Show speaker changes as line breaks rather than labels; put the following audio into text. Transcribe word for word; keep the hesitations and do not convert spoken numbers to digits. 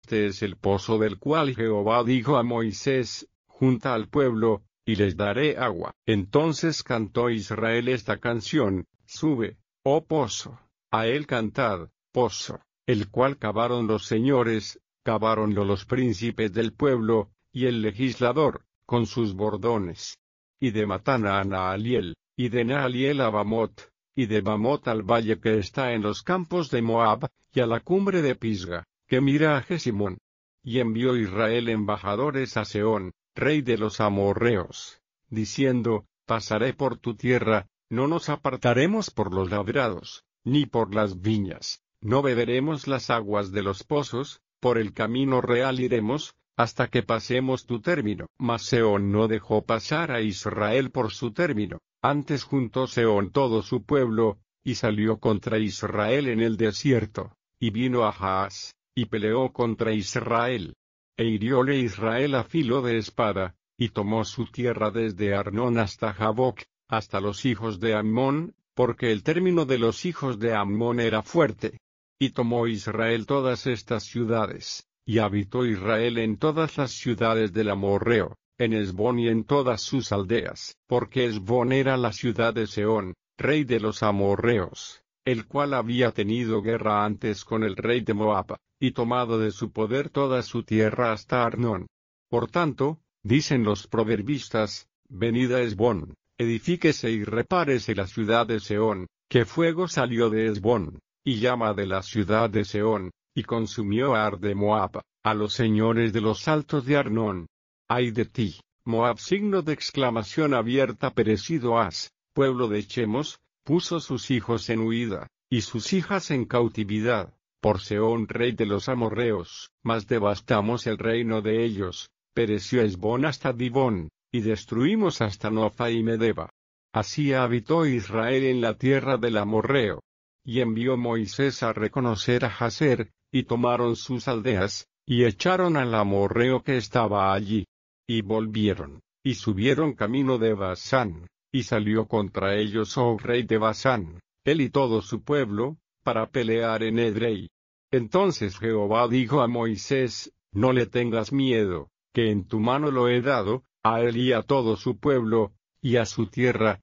Este es el pozo del cual Jehová dijo a Moisés, junta al pueblo, y les daré agua. Entonces cantó Israel esta canción, sube, oh pozo, a él cantad, pozo, el cual cavaron los señores, cavaronlo los príncipes del pueblo, y el legislador, con sus bordones. Y de Matana a Naaliel, y de Naaliel a Bamot, y de Bamot al valle que está en los campos de Moab, y a la cumbre de Pisga, que mira a Jesimón. Y envió Israel embajadores a Sehón, rey de los amorreos, diciendo, pasaré por tu tierra, no nos apartaremos por los labrados, ni por las viñas, no beberemos las aguas de los pozos, por el camino real iremos, hasta que pasemos tu término. Mas Sehón no dejó pasar a Israel por su término, antes juntó Sehón todo su pueblo, y salió contra Israel en el desierto, y vino a Jaaz, y peleó contra Israel. E hirióle Israel a filo de espada, y tomó su tierra desde Arnón hasta Jaboc, hasta los hijos de Ammón, porque el término de los hijos de Ammón era fuerte. Y tomó Israel todas estas ciudades, y habitó Israel en todas las ciudades del amorreo, en Hesbón y en todas sus aldeas, porque Hesbón era la ciudad de Sehón, rey de los amorreos, el cual había tenido guerra antes con el rey de Moab, y tomado de su poder toda su tierra hasta Arnón. Por tanto, dicen los proverbistas, venid a Hesbón, edifíquese y repárese la ciudad de Sehón, que fuego salió de Hesbón, y llama de la ciudad de Sehón, y consumió a Ar de Moab, a los señores de los altos de Arnón. Ay de ti, Moab, signo de exclamación abierta, perecido has, pueblo de Chemos, puso sus hijos en huida, y sus hijas en cautividad, por Sehón rey de los amorreos, mas devastamos el reino de ellos, pereció Hesbón hasta Dibón, y destruimos hasta Nofa y Medeba. Así habitó Israel en la tierra del amorreo. Y envió Moisés a reconocer a Jazer, y tomaron sus aldeas, y echaron al amorreo que estaba allí. Y volvieron, y subieron camino de Basán, y salió contra ellos Og rey de Basán, él y todo su pueblo, para pelear en Edrei. Entonces Jehová dijo a Moisés, no le tengas miedo, que en tu mano lo he dado, a él y a todo su pueblo, y a su tierra,